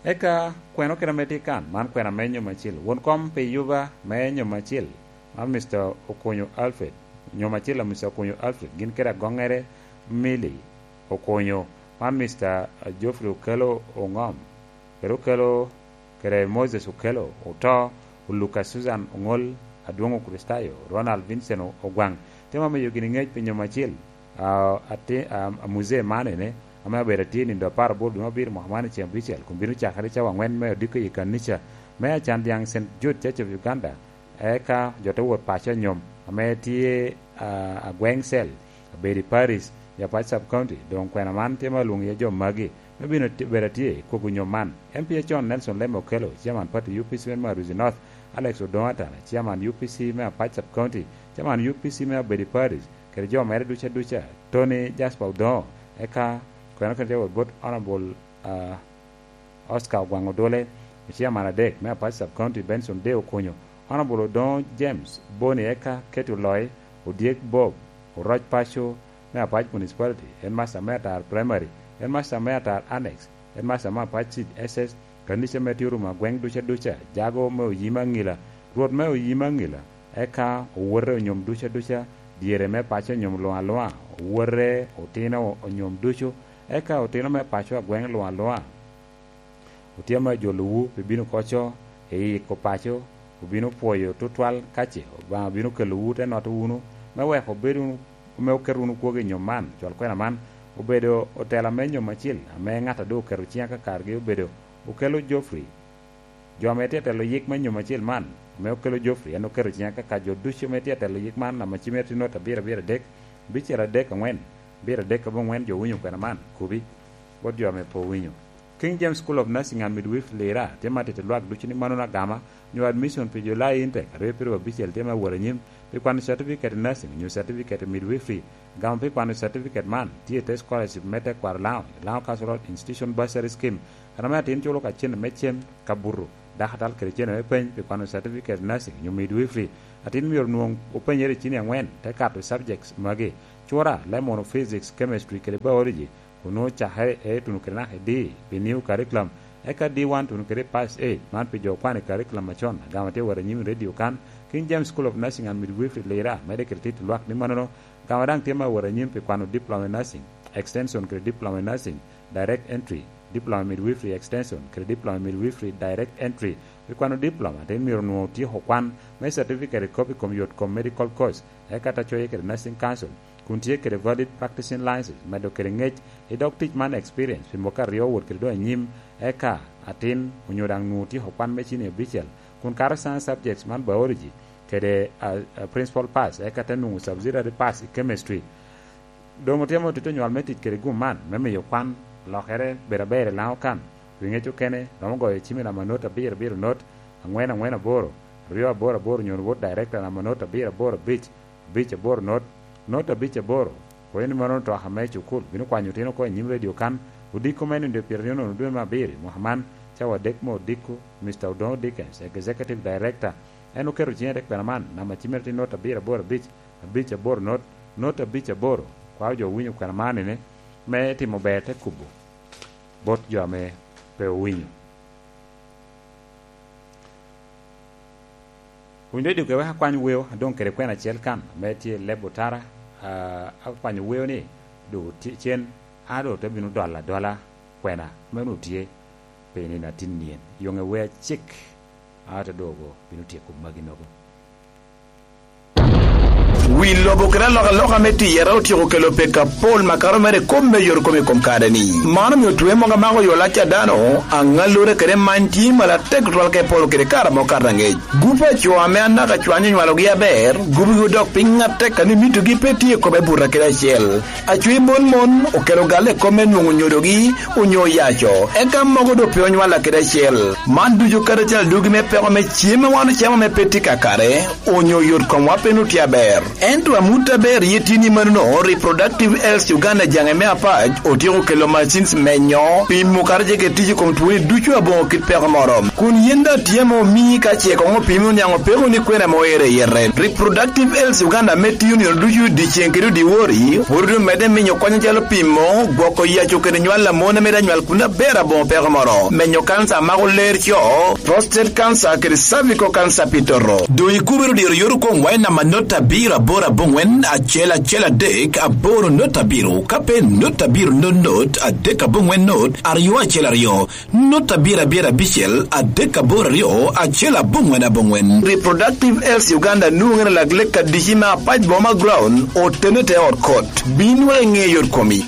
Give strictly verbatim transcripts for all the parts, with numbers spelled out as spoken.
eka kweno kera metikan man kwena menyo machil won kom pe yuba menyo machil man Mister Okonyo Alfred nyo machil Mister Okonyo Alfred gin kera gongere mili Okonyo man Mister Geoffrey Okello Ongom kero kelo kere Moses Okello Oto Lucas Susan Ongol Adwongo Kristayo Ronald Vincent Ogwang tema me yogini ngej pinyo machil uh, ate um, muze mane ne ama berati ni do par bol no bir Muhammad Chambichel kumbinu chakari cha wangwen me diko yikanisha me chan yang Saint Jude Church of Uganda eka joto wot pacha nyom ame tie uh, Agweng Sel Beri Paris ya Pat Sub County don kwena man tema lung ye jom magi me bino berati ko gunyoman M P John Nelson Lemo Kello chairman party U P C Maruzi North Alex Odonata chairman U P C me Pat Sub County chairman U P C me Beri Paris kere jom mere ducha ducha Tony Jasper Don eka kwena kere bot honorable uh, Oscar Gwangodole chairman adek me Pat Sub County Benson Deo Okonyo honorable Don James Boni eka Ketu Loy Odiek Bob Oroj Pacho me Pat Municipality en master metar primary en master metar annex en master ma Pat S S kanisha metiru ma gweng ducha ducha jago me yima ngila ruot me yima ngila eka wore nyom ducha ducha diere me pacho nyom loa loa wore otino nyom ducho eka otino me pacho gweng loa loa otiama joluwu bibino kocho e ko pacho ubino poyo tutwal kache ba bino keluwu te not unu me we ko bedu me okerunu koge nyoman jol kwena man obedo otela menyo machil ame ngata do keru chiaka karge obedo Okello Geoffrey jomete telo yik menyo machil man me Okello Geoffrey eno keru chiaka ka jo ducho mete telo yik man na machimeti no tabira bira dek bichera dek ngwen bira dek bo ngwen jo winyo kwena man kubi bod jome po winyo King James School of Nursing and Midwifery lera tema tete luak duchini manona gama new admission pe July intake repero bichel tema waranyim pe kwano certificate nursing new certificate midwifery gama pe kwano certificate man T T scholarship mete kwar lao lao kasoro institution bursary scheme kana tin cholo ka chen mechem kaburu da hatal krechene me pen pe kwano certificate nursing new midwifery atin mior nuong openyere chini angwen te kato subjects mage chora lemon physics chemistry kele biology kuno chahe e tunukena hedi pe new curriculum eka D one tunukere pass eight man pe jo kwani curriculum machon gama te waranyim radio kan King James School of Nursing and Midwifery lera medical tit luak ni manono gama dang tema waranyim pe kwano diploma nursing extension kre diploma nursing direct entry diploma midwifery extension kre diploma midwifery direct entry pe kwano diploma ten miro no ti hokwan me certificate copy kom yot kom medical course eka ta choye kre nursing council kuntie kere valid practicing license medo kere ngech e dok teach man experience fi moka rio wot kere do nyim eka atin unyodang nuti hokwan mechine bichel kun kar science subjects man biology kere uh, uh, principal pass eka tenu subsidiary pass chemistry do motemo tito nyal metit kere guman meme yokwan lokere berabere lao kan wingecho kene nomo e chimina manota bir bir not angwena ngwena boro rio boro boro nyon wot director na manota bir boro beach beach boro not nota biche boro ko en maron to hamechu kul bino kwanyo tino ko nyim radio kan udiko menu de piriono ndwe mabiri Muhammad chawa dekmo diko Mister Odon Dickens executive director eno kero jere kanaman na machimerti nota bira boro bich biche boro not nota biche boro kwa jo winyo kanamane ne me timo bete kubu bot jo me pe winyo Winde du kewa kwanyo weo don kere kwena chel kan meti lebotara uh, akwanyo weo ni du chen ado te binu dola dola kwena menu tie pe ni na tinien yonge we chik ata dogo binu tie kumaginogo Willobo kena loka loka meti yera utiko kelo peka Paul makaro mere kome yor kome komkadani. Manam yo tuwe monga mango yo lacha dano angalure kere manti mala tekutwal ke Paul kere kara mokarangej. Gupa chua me anaka chuanyo nywalo gia ber, gubi udok pinga teka ni mitu gipeti kome burra kere shell. Achui mon mon o kero gale kome nungu nyodogi unyo yacho. Eka mogo do pio nywala kere shell. Man dujo kare chal dugi me peko me chima wano chama me peti kakare unyo yor komwa penutia ber. ento amuta ber yetini manuno Reproductive Health Uganda jangeme apaj otieko kelo machines menyo pimo karje ke tiji kom tuwe ducho abongo kit peko morom kun yenda tiemo mi ka cheko ngo pimo nyango peko ni kwena moere yeren Reproductive Health Uganda meti union ducho di chenkero di wori hurdu mede minyo kwanya jalo pimo gwoko yacho kene nywala mona meda nywal kuna bera bongo peko moro menyo kansa mago ler cho prostate cancer kere cervical cancer pitoro do ikubero di yoru ko ngwaina manota bira bora bongwen a chela chela dek a boro nota biro kape nota biro no not a deka bongwen not a rio a chela rio nota bira bira bichel a deka bora rio a chela bongwen a bongwen Reproductive Health Uganda nungena lagleka dishima paj boma ground o tenete or court binwa nge yor komi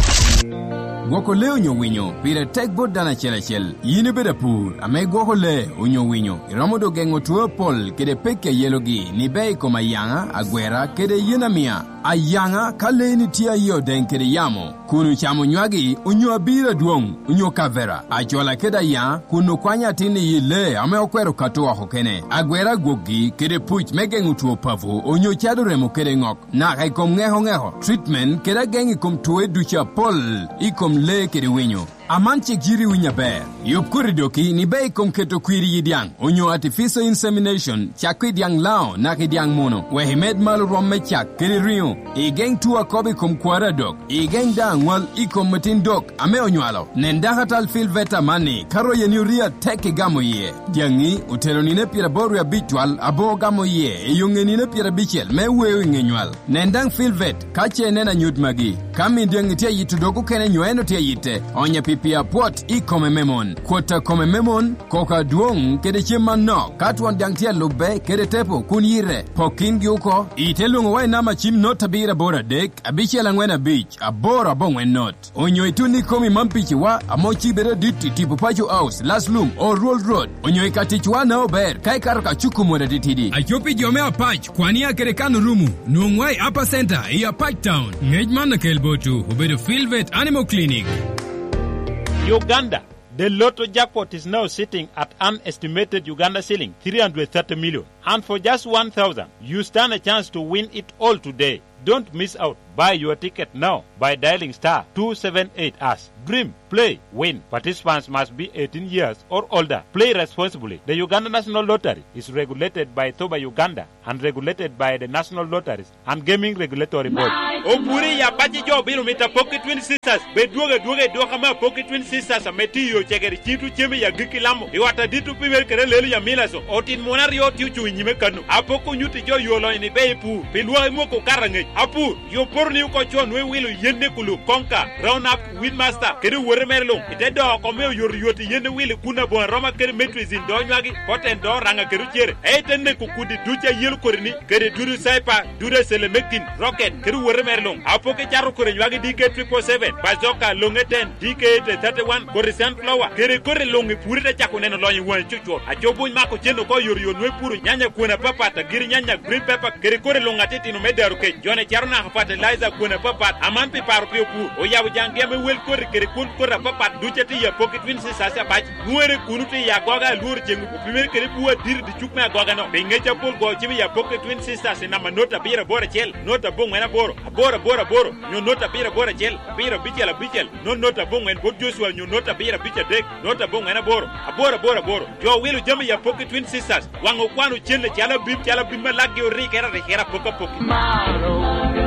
Gwoko le unyo winyo, pire tek bot dana chela chel, yine beda pur, ame gwoko le unyo winyo. Iramodo gengo tuwe pol, kede peke yelogi, ni bei koma yanga, agwera, kede yena mia. A yanga, kale ni tia yo den kede yamo. Kunu chamo nywagi, unyo abira duong, unyo kavera. A chola keda yang, kunu kwanya tini yile, ame okwero katoa hokene. Agwera gogi, kede puch megengu tuwe pavu, unyo chadu remo kede ngok. Na kai kom ngeho ngeho. Treatment, keda gengi kom tuwe ducha pol, ikom le kede winyo. Amanche jiri winya bear. Yop kuridoki ni bay kom keto kwiri yidiang. Onyo artificial insemination, chakwi diang lao na kidiang mono. Wehimed malu romme chak kiri rio. Igeng tuwa kobi kom kwara dok. Igeng dang wal ikom matin dok. Ame onywalo. Nendahatal fil veta mani. Karo yenyuria teke gamo ye. Diangi utelo nine pira boru ya bitwal abo gamo ye. Eyunge nine pira bichel me wewe ngenywal. Nendang fil vet kache nena nyut magi. Kami diangi tia yitu doku kene nyoeno tia yite. Onya pia pot i kome memon. Kwota kome memon, koka duong kede chima no. Katwan diangtia lube kede tepo kunyire. Pokin gyuko, itelungo wai nama chim not tabira bora dek, abichi alangwena beach, abora bongwen not. Onyo ituni komi mampichi wa, amochi bere diti tipu pacho house, last loom, or roll road. Onyo ikatichwa na ober, kai karuka chuku mwada ditidi. Achopi jome apach, kwani kere kanu rumu. Nuongwai upper center, iya Pike Town. Ngejman na kelbotu, ubedo Fieldvet Animal Clinic. Uganda. The Lotto jackpot is now sitting at an estimated Uganda ceiling three hundred thirty million. And for just one thousand, you stand a chance to win it all today. Don't miss out. Buy your ticket now by dialing star two seven eight hash. Dream, play, win. Participants must be eighteen years or older. Play responsibly. The Uganda National Lottery is regulated by Toba Uganda and regulated by the National Lotteries and Gaming Regulatory Board. Opuri ya baji jo bilu mita Pocket Twin Sisters. Bedwoge dwoge doka ma Pocket Twin Sisters ameti yo chegeri chitu cheme ya giki lamo. Iwata ditu pimer kere lelu ya milaso. Otin monari yo tiuchu inyime kanu. Apoko nyuti jo yolo ini bei pu. Pilua imoko karange. Apu yo porni uko chon we wilu yende kulu konka. Round up Winmaster. Kere wore merlong. Ite do kome yor yoti yende wili kuna bon roma kere metwizin do nywagi. Poten do ranga keru chere. Eitene kukudi ducha yelu korini. Kere duru saipa. Dure selemektin. Rocket. Kere wore merlong. Apoke charu kore nywagi D K triple seven. Bazoka longeten. D K eight thirty-one. Gorisan flower. Kere kore longi purita chakuneno lonyi wan chucho. Achobu mako chendo ko yor yonwe puru. Nyanya kuena papata. Giri nyanya green pepper. Kere kore longateti no medaruke. Jone charuna fertilizer kuena papat amampi paru pio pu oya bujangia me wel kor kere kun kora papat ducheti ya Pocket Twin Sisters ya bach nuere kunuti ya goga lur jengu pimer kere puwa dir di chukme ya goga no bengecha pol go chibi ya Pocket Twin Sisters na manota bira bora chel nota bongwena boro bora bora boro nyo nota bira bora chel bira bichela bichel no nota bongwen bo Joshua nyo nota bira bicha dek nota bongwena boro bora bora boro jo wilu jami ya Pocket Twin Sisters wango kwanu chele chala bim chala bim lagi ori kera kera poka poka.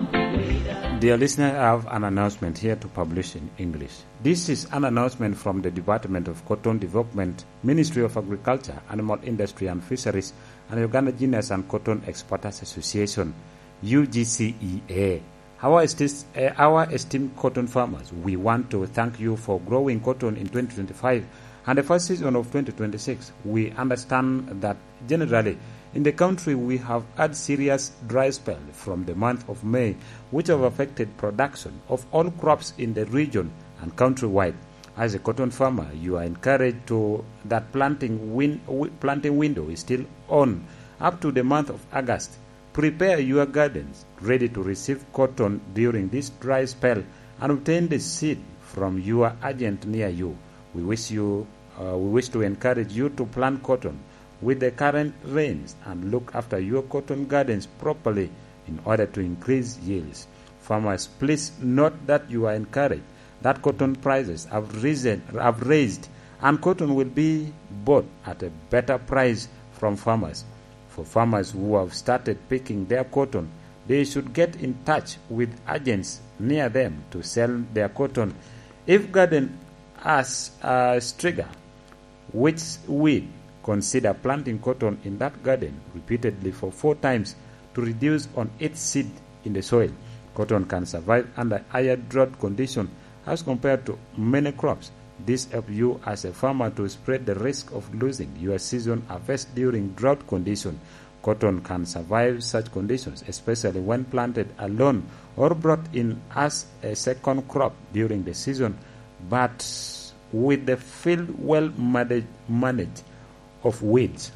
Dear listener, I have an announcement here to publish in English. This is an announcement from the Department of Cotton Development, Ministry of Agriculture, Animal Industry and Fisheries, and Uganda Genius and Cotton Exporters Association, U G C E A. Our, esti- uh, our esteemed cotton farmers, we want to thank you for growing cotton in twenty twenty-five and the first season of twenty twenty-six. We understand that generally in the country we have had serious dry spell from the month of May, which have affected production of all crops in the region and countrywide. As a cotton farmer, you are encouraged to that planting, win, w- planting window is still on up to the month of August. Prepare your gardens ready to receive cotton during this dry spell and obtain the seed from your agent near you. We wish you, uh, we wish to encourage you to plant cotton with the current rains and look after your cotton gardens properly in order to increase yields. Farmers, please note that you are encouraged that cotton prices have risen, have raised, and cotton will be bought at a better price from farmers. For farmers who have started picking their cotton, they should get in touch with agents near them to sell their cotton. If garden has a striga, which weed, consider planting cotton in that garden repeatedly for four times to reduce on its seed in the soil. Cotton can survive under higher drought conditions as compared to many crops. This helps you as a farmer to spread the risk of losing your season harvest during drought conditions. Cotton can survive such conditions, especially when planted alone or brought in as a second crop during the season, but with the field well managed, managed of weeds.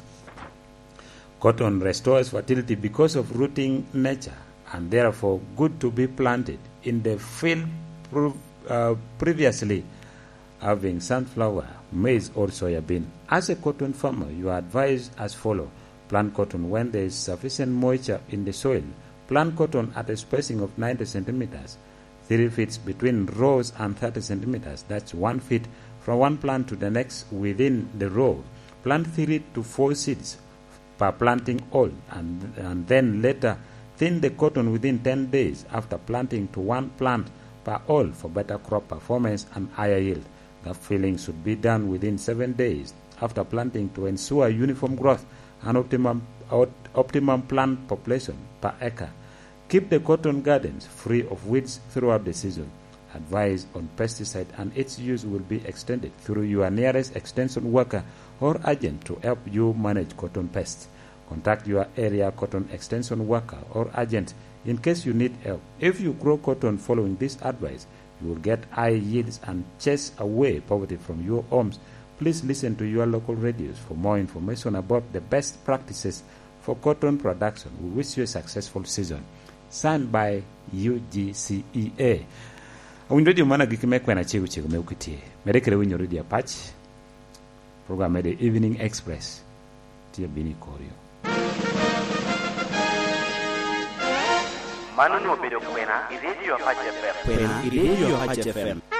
Cotton restores fertility because of rooting nature, and therefore good to be planted in the field uh, previously having sunflower, maize or soya bean. As a cotton farmer, you are advised as follows. Plant cotton when there is sufficient moisture in the soil. Plant cotton at a spacing of ninety centimeters, three feet between rows and thirty centimeters. That's one feet from one plant to the next within the row. Plant three to four seeds per planting hole, and, and then later thin the cotton within ten days after planting to one plant per hole for better crop performance and higher yield. The filling should be done within seven days after planting to ensure uniform growth and optimum, optimum plant population per acre. Keep the cotton gardens free of weeds throughout the season. Advice on pesticide and its use will be extended through your nearest extension worker or agent to help you manage cotton pests. Contact your area cotton extension worker or agent in case you need help. If you grow cotton following this advice, you will get high yields and chase away poverty from your homes. Please listen to your local radios for more information about the best practices for cotton production. We wish you a successful season. Signed by U G C E A. Awinjo radio mana gik me kwena chigu chigu me ukitie. Merekere winyo radio patch. Program the Evening Express. Tia Bini Korio. Manu no bedo kwena, i radio Patch F M. Kwena, i radio Patch F M.